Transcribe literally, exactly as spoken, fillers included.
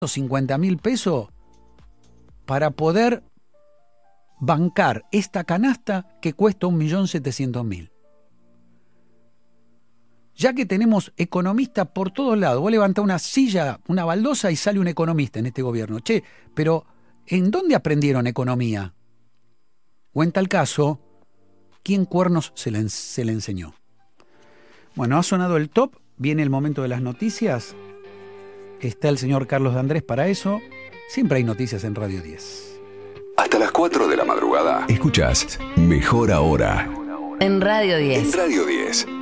cincuenta mil pesos para poder bancar esta canasta que cuesta un millón setecientos mil. Ya que tenemos economistas por todos lados, vos levantás una silla, una baldosa y sale un economista en este gobierno. Che, pero ¿en dónde aprendieron economía? O en tal caso, ¿quién cuernos se le, se le enseñó? Bueno, ha sonado el top, viene el momento de las noticias. Está el señor Carlos de Andrés para eso. Siempre hay noticias en Radio diez. Hasta las cuatro de la madrugada. Escuchás Mejor Ahora. En Radio diez. En Radio diez.